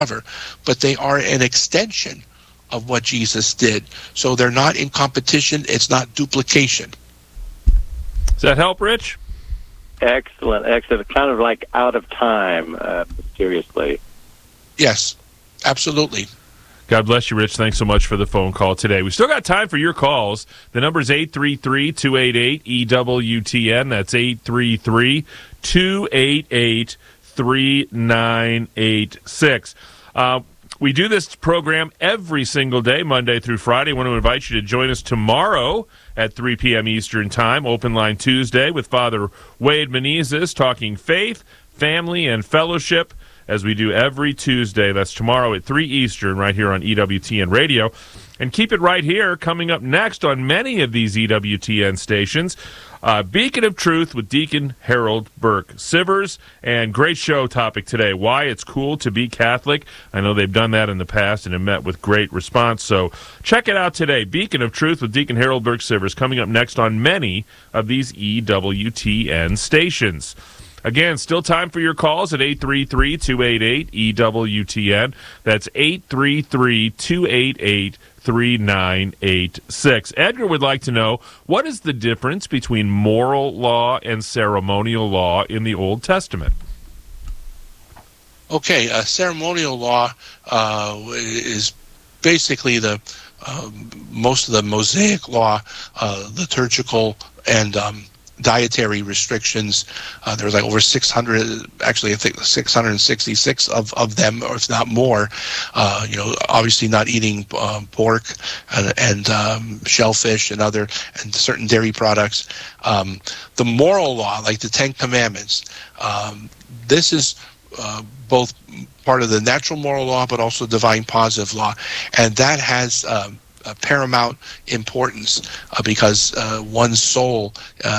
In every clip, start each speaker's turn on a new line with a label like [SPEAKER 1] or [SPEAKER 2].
[SPEAKER 1] but they are an extension of what Jesus did. So they're not in competition. It's not duplication.
[SPEAKER 2] Does that help, Rich?
[SPEAKER 3] Excellent. Kind of like out of time, mysteriously.
[SPEAKER 1] Yes, absolutely.
[SPEAKER 2] God bless you, Rich. Thanks so much for the phone call today. We still got time for your calls. The number is 833-288-EWTN. That's 833-288-3986. We do this program every single day, Monday through Friday. I want to invite you to join us tomorrow at 3 p.m. Eastern Time, Open Line Tuesday, with Father Wade Menezes, talking faith, family, and fellowship, as we do every Tuesday. That's tomorrow at 3 Eastern, right here on EWTN Radio. And keep it right here. Coming up next on many of these EWTN stations, Beacon of Truth with Deacon Harold Burke Sivers. And great show topic today, why it's cool to be Catholic. I know they've done that in the past and have met with great response. So check it out today. Beacon of Truth with Deacon Harold Burke Sivers, coming up next on many of these EWTN stations. Again, still time for your calls at 833-288-EWTN. That's 833-288-3986. Edgar would like to know, what is the difference between moral law and ceremonial law in the Old Testament?
[SPEAKER 1] Okay, ceremonial law is basically the most of the Mosaic law, liturgical and dietary restrictions. There's like over 600, actually I think 666 of them, or if not more. Obviously not eating pork and shellfish and certain dairy products. The moral law, like the Ten Commandments, this is both part of the natural moral law, but also divine positive law, and that has paramount importance because one's soul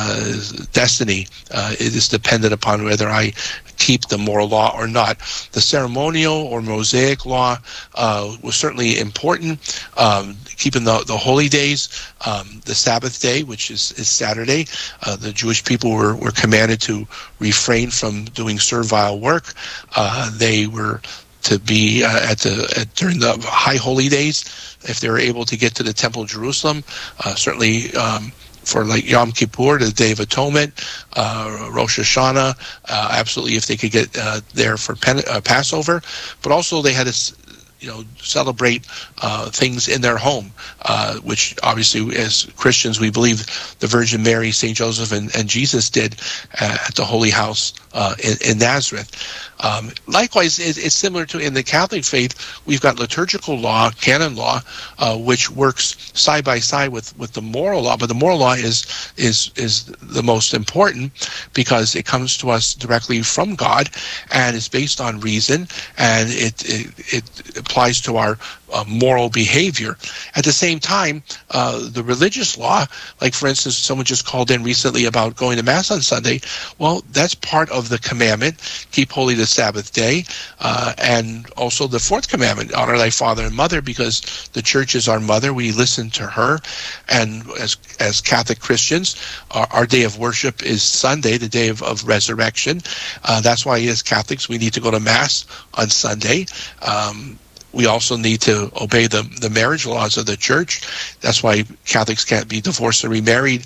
[SPEAKER 1] destiny is dependent upon whether I keep the moral law or not. The ceremonial or Mosaic law was certainly important, keeping the holy days, the Sabbath day, which is Saturday. The Jewish people were commanded to refrain from doing servile work. They were to be during the high holy days, if they were able to get to the Temple of Jerusalem, certainly for like Yom Kippur, the Day of Atonement, Rosh Hashanah, absolutely if they could get there for Passover, but also they had to celebrate things in their home, which obviously as Christians we believe the Virgin Mary, St. Joseph, and Jesus did at the Holy House in Nazareth. Likewise, it's similar to in the Catholic faith. We've got liturgical law, canon law, which works side by side with the moral law. But the moral law is the most important because it comes to us directly from God, and it's based on reason, and it applies to our moral behavior. At the same time, the religious law, like for instance, someone just called in recently about going to Mass on Sunday. Well, that's part of the commandment, keep holy the Sabbath day, and also the fourth commandment, honor thy father and mother, because the church is our mother. We listen to her, and as Catholic Christians, our day of worship is Sunday, the day of resurrection. That's why as Catholics we need to go to Mass on Sunday. We also need to obey the marriage laws of the church. That's why Catholics can't be divorced or remarried,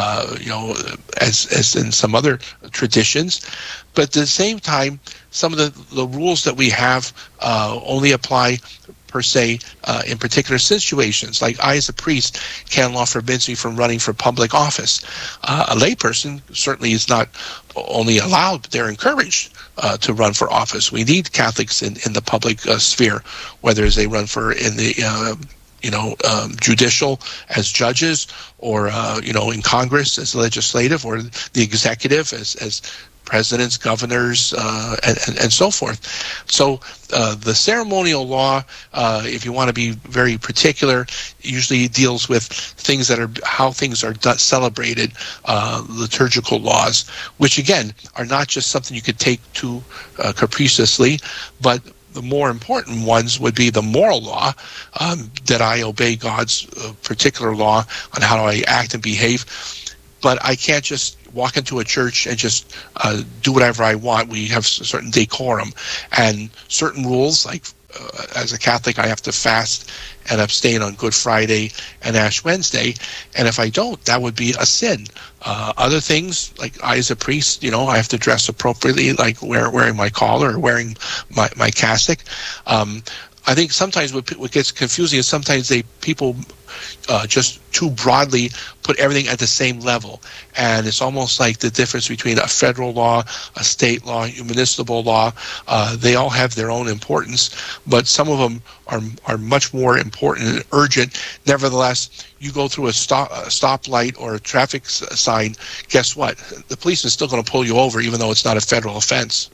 [SPEAKER 1] as in some other traditions. But at the same time, some of the rules that we have only apply per se in particular situations. Like I, as a priest, canon law forbids me from running for public office. A layperson certainly is not only allowed, but they're encouraged to run for office. We need Catholics in the public sphere, whether as they run for in the judicial as judges, or in Congress as legislative, or the executive as presidents, governors, and so forth. So the ceremonial law, if you want to be very particular, usually deals with things that are how things are celebrated, liturgical laws, which again are not just something you could take too capriciously, but the more important ones would be the moral law, that I obey God's particular law on how I act and behave. But I can't just walk into a church and just do whatever I want. We have certain decorum and certain rules, like as a Catholic, I have to fast and abstain on Good Friday and Ash Wednesday, and if I don't, that would be a sin. Other things, like I as a priest, I have to dress appropriately, like wearing my collar or wearing my cassock. I think sometimes what gets confusing is sometimes people just too broadly put everything at the same level, and it's almost like the difference between a federal law, a state law, a municipal law. They all have their own importance, but some of them are much more important and urgent. Nevertheless, you go through a stoplight or a traffic sign, guess what? The police is still going to pull you over, even though it's not a federal offense.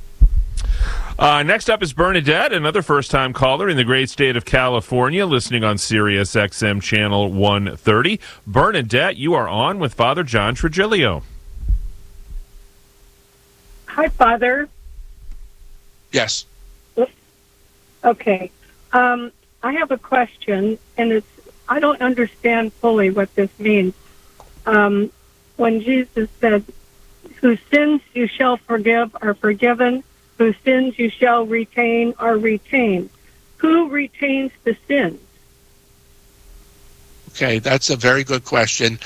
[SPEAKER 2] Next up is Bernadette, another first-time caller in the great state of California, listening on Sirius XM Channel 130. Bernadette, you are on with Father John Trigilio.
[SPEAKER 4] Hi, Father.
[SPEAKER 1] Yes.
[SPEAKER 4] Okay. I have a question, and I don't understand fully what this means. When Jesus said, "Whose sins you shall forgive are forgiven, whose sins you shall retain are retained." Who retains the sins?
[SPEAKER 1] Okay, that's a very good question.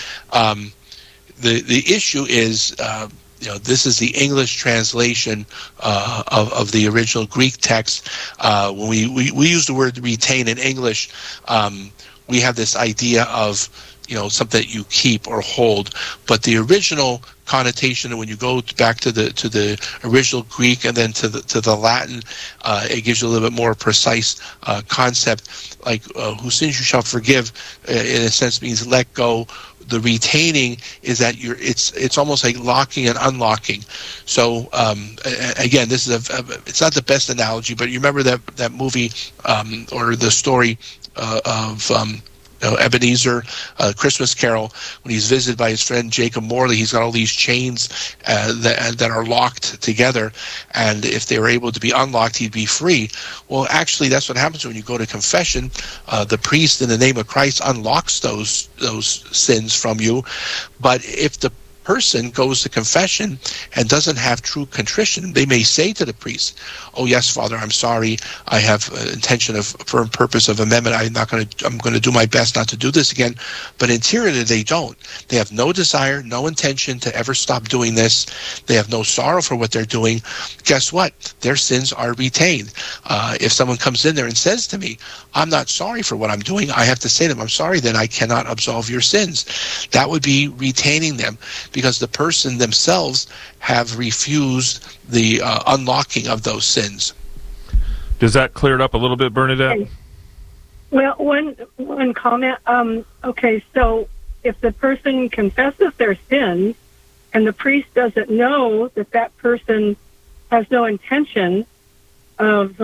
[SPEAKER 1] The issue is, this is the English translation of the original Greek text. When we use the word retain in English, we have this idea of something that you keep or hold, but the original connotation, when you go back to the original Greek and then to the Latin, it gives you a little bit more precise concept. Like whose sins you shall forgive, in a sense, means let go. The retaining is that it's almost like locking and unlocking. So again, this is it's not the best analogy, but you remember that movie or the story of Ebenezer, Christmas Carol, when he's visited by his friend Jacob Morley. He's got all these chains that are locked together, and if they were able to be unlocked, he'd be free. Well, actually, that's what happens when you go to confession. The priest, in the name of Christ, unlocks those sins from you. But if the person goes to confession and doesn't have true contrition, they may say to the priest, "Oh yes, Father, I'm sorry. I have intention of firm purpose of amendment. I'm going to do my best not to do this again." But interiorly, they don't. They have no desire, no intention to ever stop doing this. They have no sorrow for what they're doing. Guess what? Their sins are retained. If someone comes in there and says to me, "I'm not sorry for what I'm doing," I have to say to them, "I'm sorry, then I cannot absolve your sins." That would be retaining them, because the person themselves have refused the unlocking of those sins.
[SPEAKER 2] Does that clear it up a little bit, Bernadette?
[SPEAKER 4] Okay. Well, one comment. Okay, so if the person confesses their sins and the priest doesn't know that person has no intention of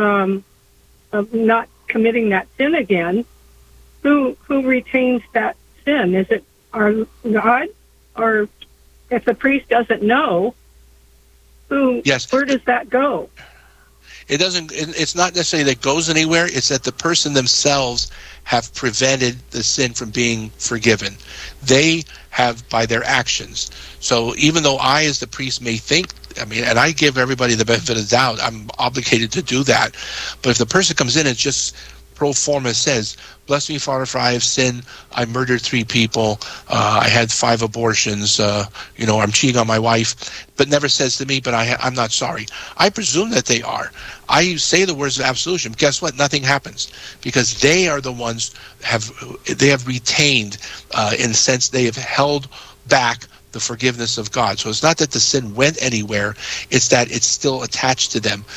[SPEAKER 4] not committing that sin again, who retains that sin? Is it our God? Or if the priest doesn't know,
[SPEAKER 1] Yes.
[SPEAKER 4] Where does that go?
[SPEAKER 1] It doesn't. It's not necessarily that it goes anywhere. It's that the person themselves have prevented the sin from being forgiven. They have, by their actions. So even though I, as the priest, may think, and I give everybody the benefit of the doubt, I'm obligated to do that. But if the person comes in and just pro forma says, "Bless me, Father, for I have sinned. I murdered 3 people. I had 5 abortions. I'm cheating on my wife," but never says to me, "But I'm not sorry." I presume that they are. I say the words of absolution. Guess what? Nothing happens, because they are the ones they have retained, in a sense, they have held back the forgiveness of God. So it's not that the sin went anywhere, it's that it's still attached to them.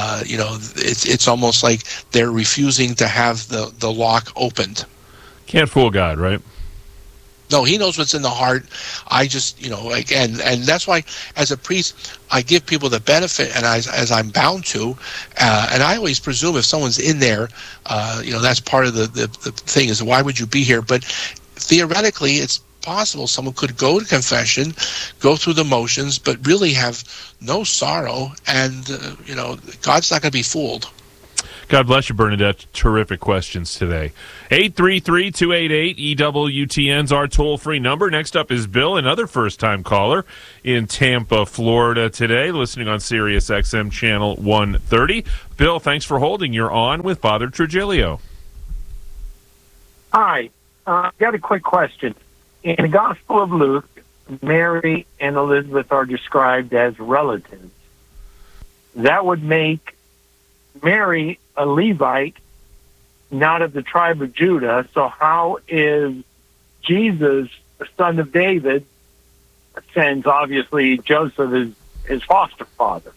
[SPEAKER 1] It's almost like they're refusing to have the lock opened.
[SPEAKER 2] Can't fool God, right?
[SPEAKER 1] No, he knows what's in the heart. I just, and that's why, as a priest, I give people the benefit, and as I'm bound to, and I always presume if someone's in there, that's part of the thing is, why would you be here? But theoretically, it's possible someone could go to confession, go through the motions, but really have no sorrow, and God's not going to be fooled.
[SPEAKER 2] God bless you, Bernadette. Terrific questions today. 833-288-EWTN's our toll-free number. Next up is Bill, another first-time caller in Tampa, Florida today, listening on Sirius XM Channel 130. Bill, thanks for holding. You're on with Father Trigilio.
[SPEAKER 5] Hi. I've got a quick question. In the Gospel of Luke, Mary and Elizabeth are described as relatives. That would make Mary a Levite, not of the tribe of Judah. So how is Jesus, the son of David, since obviously Joseph is his foster father?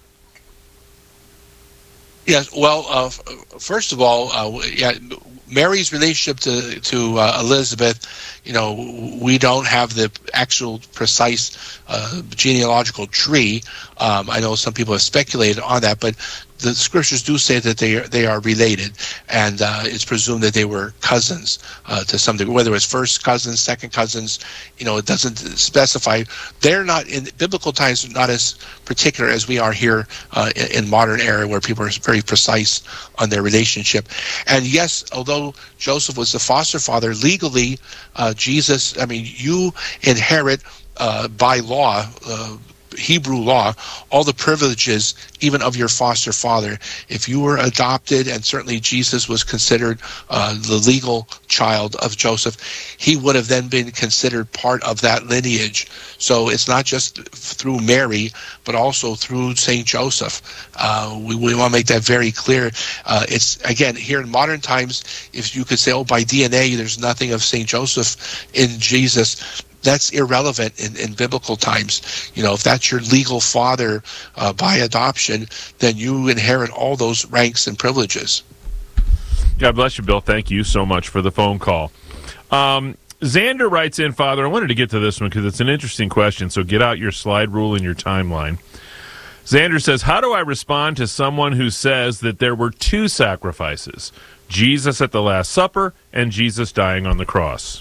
[SPEAKER 1] Yes, well, first of all, Mary's relationship to Elizabeth, we don't have the actual precise genealogical tree. I know some people have speculated on that, but the scriptures do say that they are related, and it's presumed that they were cousins to some degree. Whether it's first cousins, second cousins, it doesn't specify. They're not in biblical times, not as particular as we are here in modern era, where people are very precise on their relationship. And yes, although Joseph was the foster father, legally, Jesus, you inherit by law, Hebrew law, all the privileges even of your foster father. If you were adopted, and certainly Jesus was considered the legal child of Joseph, he would have then been considered part of that lineage. So it's not just through Mary, but also through St. Joseph. We want to make that very clear. It's, again, here in modern times, if you could say, by DNA, there's nothing of St. Joseph in Jesus, that's irrelevant in biblical times. If that's your legal father by adoption, then you inherit all those ranks and privileges.
[SPEAKER 2] God bless you, Bill. Thank you so much for the phone call. Xander writes in, Father, I wanted to get to this one because it's an interesting question, so get out your slide rule and your timeline. Xander says, how do I respond to someone who says that there were two sacrifices, Jesus at the Last Supper and Jesus dying on the cross?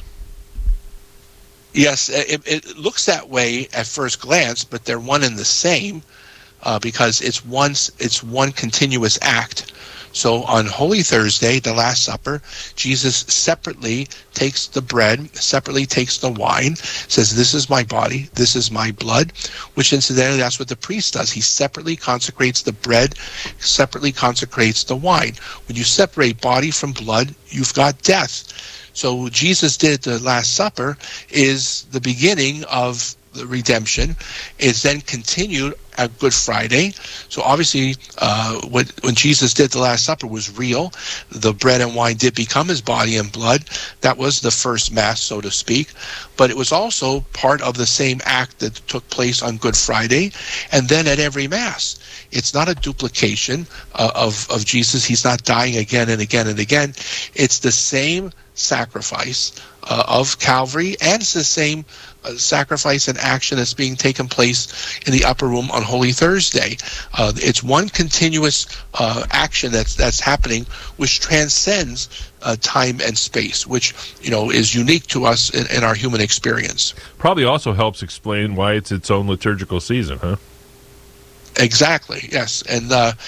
[SPEAKER 1] Yes, it looks that way at first glance, but they're one and the same because it's one continuous act. So on Holy Thursday, the Last Supper, Jesus separately takes the bread, separately takes the wine, says, this is my body, this is my blood, which incidentally, that's what the priest does. He separately consecrates the bread, separately consecrates the wine. When you separate body from blood, you've got death. So what Jesus did at the Last Supper is the beginning of the redemption. It's then continued at Good Friday. So obviously, when Jesus did the Last Supper was real. The bread and wine did become his body and blood. That was the first Mass, so to speak. But it was also part of the same act that took place on Good Friday, and then at every Mass. It's not a duplication of Jesus. He's not dying again and again and again. It's the same sacrifice of Calvary, and it's the same sacrifice and action that's being taken place in the upper room on Holy Thursday. It's one continuous action that's happening, which transcends time and space, which is unique to us in our human experience.
[SPEAKER 2] Probably also helps explain why it's its own liturgical season, huh?
[SPEAKER 1] Exactly. Yes, and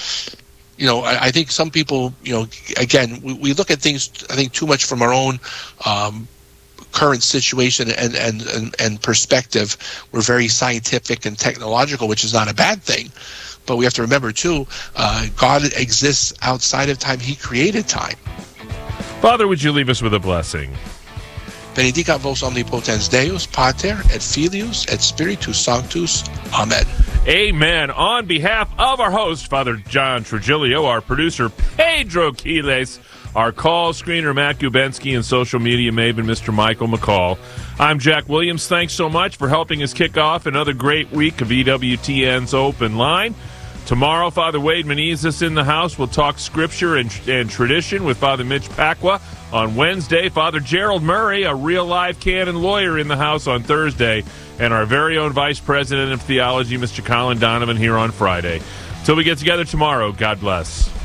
[SPEAKER 1] I think some people, again, we look at things, I think, too much from our own current situation and perspective. We're very scientific and technological, which is not a bad thing. But we have to remember, too, God exists outside of time. He created time.
[SPEAKER 2] Father, would you leave us with a blessing?
[SPEAKER 1] Benedicat vos omnipotens Deus, Pater, et Filius, et Spiritus Sanctus. Amen.
[SPEAKER 2] Amen. On behalf of our host, Father John Trigilio, our producer, Pedro Quiles, our call screener, Matt Gubensky, and social media maven, Mr. Michael McCall, I'm Jack Williams. Thanks so much for helping us kick off another great week of EWTN's Open Line. Tomorrow, Father Wade Menezes in the house. We'll talk scripture and tradition with Father Mitch Pacwa. On Wednesday, Father Gerald Murray, a real live canon lawyer, in the house on Thursday. And our very own Vice President of Theology, Mr. Colin Donovan, here on Friday. Till we get together tomorrow, God bless.